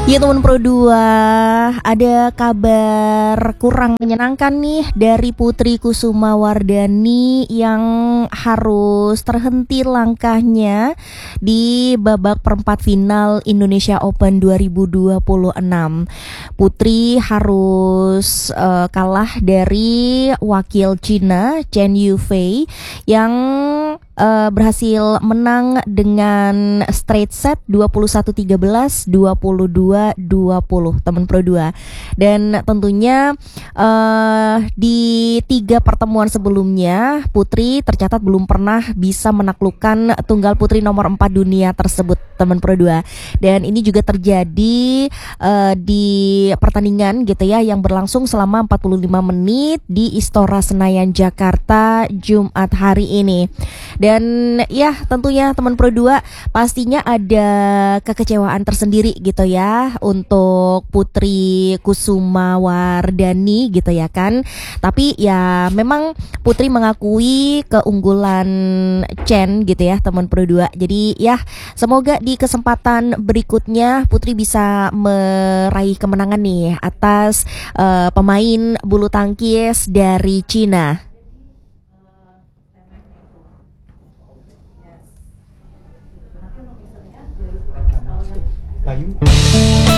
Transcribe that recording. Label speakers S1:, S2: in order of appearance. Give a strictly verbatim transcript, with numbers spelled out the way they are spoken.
S1: Ya teman Pro dua, ada kabar kurang menyenangkan nih dari Putri Kusumawardhani yang harus terhenti langkahnya di babak perempat final Indonesia Open dua ribu dua puluh enam. Putri harus uh, kalah dari wakil Cina Chen Yufei yang uh, berhasil menang dengan straight set dua puluh satu tiga belas, dua puluh dua dua puluh teman Pro dua. Dan tentunya uh, di tiga pertemuan sebelumnya Putri tercatat belum pernah bisa menaklukkan tunggal putri nomor empat dunia tersebut teman Pro dua. Dan ini juga terjadi uh, di pertandingan gitu ya yang berlangsung selama empat puluh lima menit di Istora Senayan Jakarta Jumat hari ini. Dan ya tentunya teman Pro dua pastinya ada kekecewaan tersendiri gitu ya untuk Putri Kusumawardhani gitu ya kan. Tapi ya memang Putri mengakui keunggulan Chen gitu ya teman Pro dua. Jadi ya semoga di kesempatan berikutnya Putri bisa meraih kemenangan nih atas uh, pemain bulu tangkis dari Cina.
S2: Kayu.